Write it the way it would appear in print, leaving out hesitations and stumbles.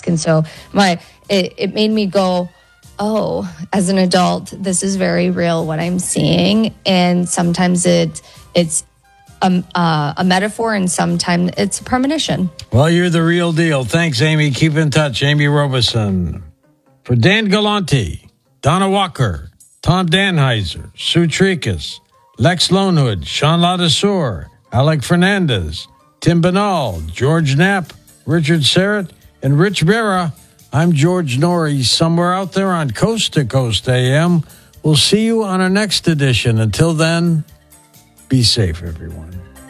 mask. And so it made me go, oh, as an adult, this is very real what I'm seeing. And sometimes it's a metaphor, and sometimes it's a premonition. Well, you're the real deal. Thanks, Amy. Keep in touch. Amy Robeson. For Dan Galante, Donna Walker, Tom Danheiser, Sue Tricas, Lex Lonehood, Sean Ladesseur, Alec Fernandez, Tim Banal, George Knapp, Richard Serrett, and Rich Vera, I'm George Norrie, somewhere out there on Coast to Coast AM. We'll see you on our next edition. Until then, be safe, everyone.